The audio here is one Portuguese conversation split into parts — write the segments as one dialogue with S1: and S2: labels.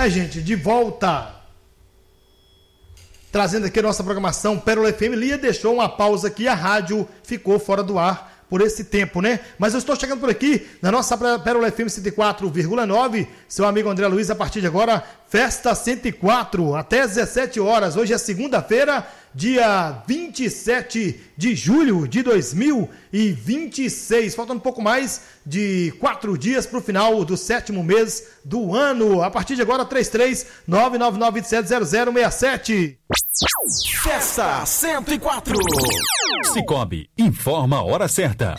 S1: Gente, de volta. Trazendo aqui a nossa programação Pérola FM. Lia deixou uma pausa aqui, a rádio ficou fora do ar por esse tempo, né? Mas eu estou chegando por aqui na nossa Pérola FM 104,9. Seu amigo André Luiz, a partir de agora, Festa 104, até 17 horas. Hoje é segunda-feira, dia 27 de julho de 2026. Faltando um pouco mais de 4 dias para o final do 7º mês do ano. A partir de agora, 33-999270067.
S2: Festa 104. Cicobi, informa a hora certa.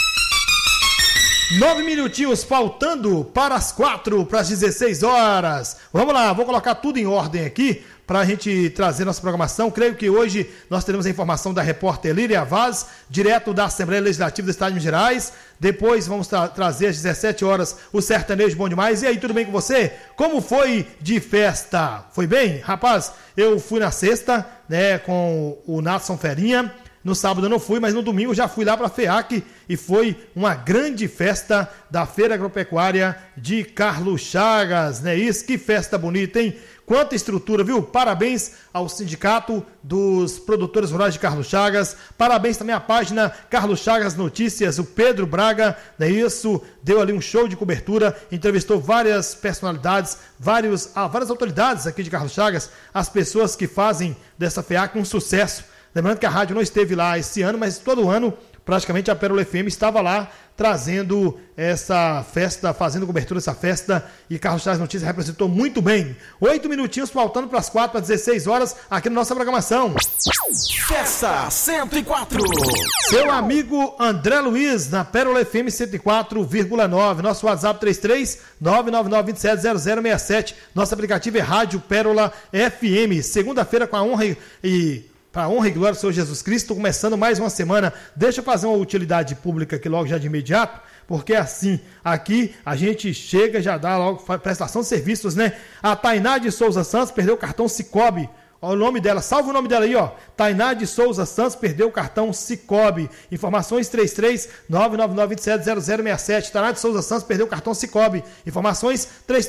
S1: 9 minutinhos faltando para as 4, para as 16 horas. Vamos lá, vou colocar tudo em ordem aqui para a gente trazer nossa programação. Creio que hoje nós teremos a informação da repórter Líria Vaz, direto da Assembleia Legislativa do Estado de Minas Gerais. Depois vamos trazer às 17 horas o Sertanejo Bom Demais. E aí, tudo bem com você? Como foi de festa? Foi bem? Rapaz, eu fui na sexta, né, com o Natson Ferinha. No sábado eu não fui, mas no domingo eu já fui lá para a FEAC e foi uma grande festa da Feira Agropecuária de Carlos Chagas, né? Isso, que festa bonita, hein? Quanta estrutura, viu? Parabéns ao Sindicato dos Produtores Rurais de Carlos Chagas, parabéns também à página Carlos Chagas Notícias, o Pedro Braga, né? Isso, deu ali um show de cobertura, entrevistou várias personalidades, várias autoridades aqui de Carlos Chagas, as pessoas que fazem dessa FEAC um sucesso. Lembrando que a rádio não esteve lá esse ano, mas todo ano, praticamente, a Pérola FM estava lá trazendo essa festa, fazendo cobertura dessa festa, e Carlos Chagas Notícias representou muito bem. 8 minutinhos faltando para as 4, para 16 horas, aqui na nossa programação.
S2: Festa 104.
S1: Seu amigo André Luiz, na Pérola FM 104,9. Nosso WhatsApp 33-999270067. Nosso aplicativo é Rádio Pérola FM. Segunda-feira, com a honra para a honra e glória do Senhor Jesus Cristo, começando mais uma semana. Deixa eu fazer uma utilidade pública aqui logo já de imediato, porque assim, aqui a gente chega, já dá logo prestação de serviços, né? A Tainá de Souza Santos perdeu o cartão Cicobi. Olha o nome dela, salva o nome dela aí, ó. Tainá de Souza Santos perdeu o cartão Cicobi. Informações 33-999270067. Tainá de Souza Santos perdeu o cartão Cicobi. Informações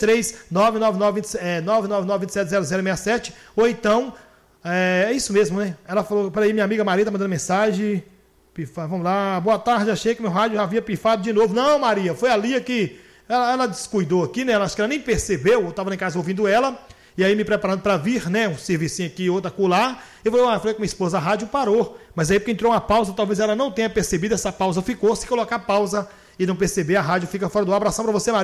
S1: 33-999270067. Ou então... É isso mesmo, né? Ela falou, peraí, minha amiga Maria tá mandando mensagem. Vamos lá, boa tarde, achei que meu rádio já havia pifado de novo. Não, Maria, foi a Lia que ela descuidou aqui, né? Acho que ela nem percebeu, eu estava lá em casa ouvindo ela, e aí me preparando para vir, né? Um servicinho aqui, outro acolá. Eu falei com minha esposa, a rádio parou. Mas aí porque entrou uma pausa, talvez ela não tenha percebido, essa pausa ficou. Se colocar pausa e não perceber, a rádio fica fora do ar. Abração para você, Maria.